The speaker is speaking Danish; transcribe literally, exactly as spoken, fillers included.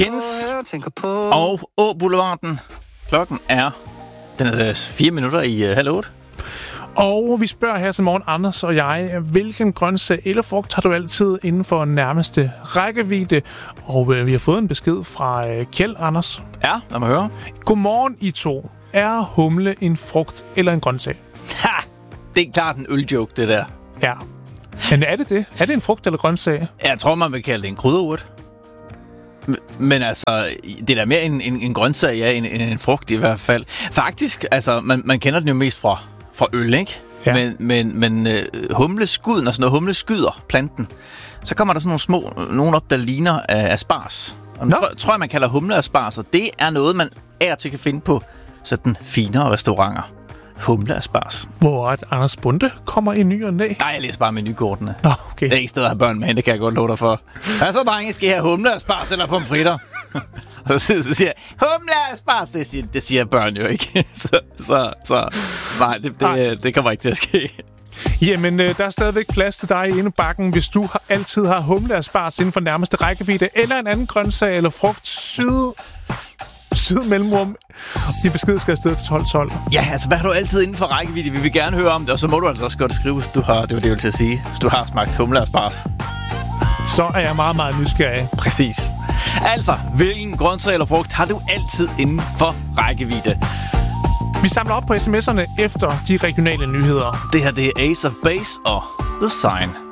Gens og Å Boulevarden. Klokken er, den er fire minutter i uh, halv otte. Og vi spørger her til morgen, Anders og jeg, hvilken grøntsag eller frugt har du altid inden for nærmeste rækkevidde? Og øh, vi har fået en besked fra øh, Kjeld, Anders. Ja, lad mig høre. Godmorgen, I to. Er humle en frugt eller en grøntsag? Ha! Det er klart en øljoke, det der. Ja. Men er det det? Er det en frugt eller grøntsag? Jeg tror, man vil kalde det en krydderurt. Men altså, det er da mere en, en, en grøntsag, ja, en, en, en frugt i hvert fald. Faktisk, altså, man, man kender den jo mest fra, fra øl, ikke? Ja. Men, men, men uh, humleskuden, altså når humle skyder planten, så kommer der sådan nogle små, nogen op, der ligner uh, asparges. Og nu tror, tror jeg, man kalder humleasparges, og det er noget, man er til kan finde på sådan finere restauranter. Humleasparges. Hvor at Anders Bunde kommer i ny og næ. Nej, jeg læser bare menukortene. Nå, okay. Det er ikke stedet at have børn med, det kan jeg godt love dig for. Hvad så, drenge? Skal I have humleasparges eller pomfritter? Og så, så siger jeg, humleasparges, det siger, det siger børn jo ikke. så, så, så nej, det, det, nej. det kommer ikke til at ske. Jamen, øh, der er stadigvæk plads til dig inde i bakken, hvis du har, altid har humleasparges inden for nærmeste rækkevidde, eller en anden grøntsag eller frugt syd... Syd mellemrum. De beskeder skal afsted til tolv tolv. Ja, altså, hvad har du altid inden for rækkevidde? Vi vil gerne høre om det, og så må du altså også godt skrive, hvis du har, det var det, jeg ville til at sige, hvis du har smagt humleasparges. Så er jeg meget, meget nysgerrig. Præcis. Altså, hvilken grøntsag eller frugt har du altid inden for rækkevidde? Vi samler op på sms'erne efter de regionale nyheder. Det her, det er Ace of Base og The Sign.